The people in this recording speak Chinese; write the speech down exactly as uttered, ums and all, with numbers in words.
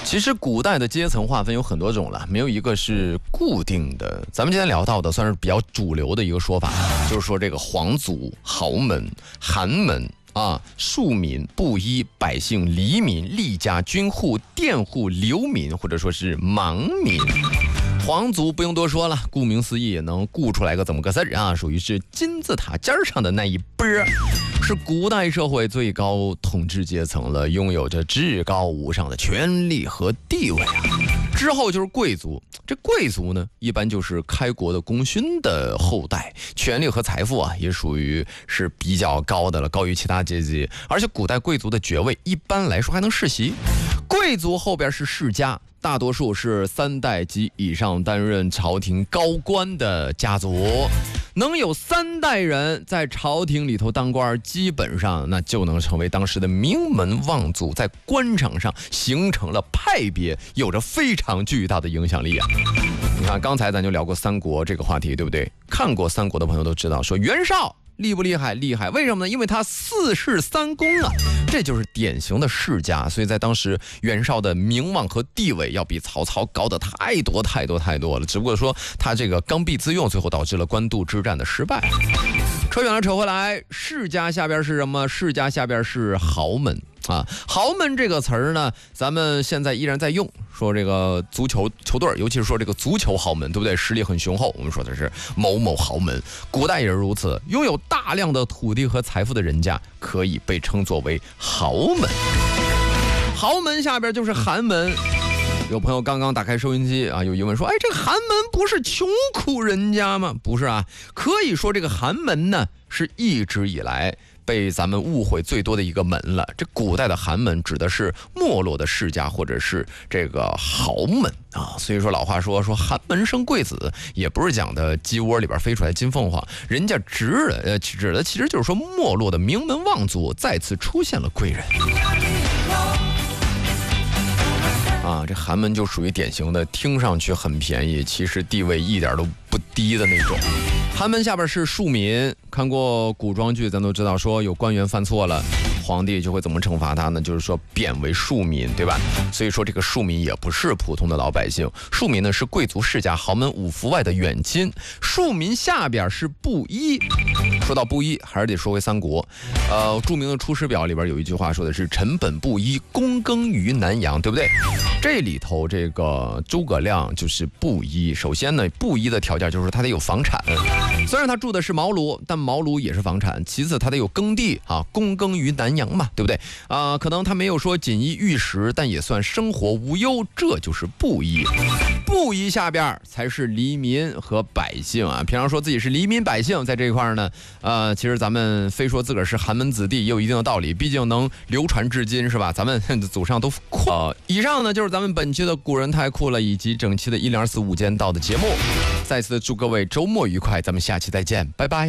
其实古代的阶层划分有很多种了，没有一个是固定的。咱们今天聊到的算是比较主流的一个说法，就是说这个皇族、豪门、寒门啊，庶民、布衣、百姓、黎民、吏家、军户、佃户、流民，或者说是盲民。皇族不用多说了，顾名思义，能顾出来个怎么个事儿啊？属于是金字塔尖上的那一波，是古代社会最高统治阶层了，拥有着至高无上的权力和地位啊。之后就是贵族，这贵族呢，一般就是开国的功勋的后代，权力和财富啊，也属于是比较高的了，高于其他阶级。而且古代贵族的爵位一般来说还能世袭，贵族后边是世家。大多数是三代及以上担任朝廷高官的家族，能有三代人在朝廷里头当官，基本上那就能成为当时的名门望族，在官场上形成了派别，有着非常巨大的影响力啊！你看，刚才咱就聊过三国这个话题，对不对？看过三国的朋友都知道，说袁绍厉不厉害？厉害！为什么呢？因为他四世三公啊，这就是典型的世家，所以在当时袁绍的名望和地位要比曹操高的太多太多太多了。只不过说他这个刚愎自用，最后导致了官渡之战的失败。扯远了，扯回来，世家下边是什么？世家下边是豪门啊。豪门这个词儿呢，咱们现在依然在用，说这个足球球队，尤其是说这个足球豪门，对不对？实力很雄厚，我们说的是某某豪门。古代也是如此，拥有大量的土地和财富的人家可以被称作为豪门。豪门下边就是寒门。有朋友刚刚打开收音机啊，有疑问说，哎，这个寒门不是穷苦人家吗？不是啊，可以说这个寒门呢，是一直以来被咱们误会最多的一个门了。这古代的寒门指的是没落的世家或者是这个豪门啊。所以说老话说说寒门生贵子，也不是讲的鸡窝里边飞出来金凤凰，人家指的呃指的其实就是说没落的名门望族再次出现了贵人。啊，这寒门就属于典型的听上去很便宜，其实地位一点都不低的那种。寒门下边是庶民，看过古装剧咱都知道，说有官员犯错了，皇帝就会怎么惩罚他呢？就是说贬为庶民，对吧？所以说这个庶民也不是普通的老百姓，庶民呢是贵族世家豪门五福外的远亲。庶民下边是布衣。说到布衣，还是得说回三国。呃，著名的《出师表》里边有一句话说的是臣本布衣，躬耕于南阳，对不对？这里头这个诸葛亮就是布衣。首先呢，布衣的条件就是他得有房产，虽然他住的是茅庐，但茅庐也是房产。其次他得有耕地啊，躬耕于南阳嘛，对不对啊、呃？可能他没有说锦衣玉食，但也算生活无忧，这就是布衣。布衣下边才是黎民和百姓啊。平常说自己是黎民百姓，在这一块呢，呃，其实咱们非说自个儿是寒门子弟也有一定的道理，毕竟能流传至今，是吧？咱们祖上都酷。呃，以上呢就是咱们本期的古人太酷了，以及整期的一零二四五间道的节目。再次祝各位周末愉快，咱们下期再见，拜拜。